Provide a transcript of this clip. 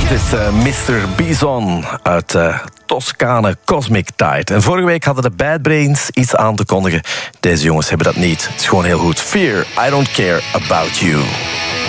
Het is Mr. Bison uit Toscane, Cosmic Tide. En vorige week hadden de Bad Brains iets aan te kondigen. Deze jongens hebben dat niet. Het is gewoon heel goed. Fear, I don't care about you.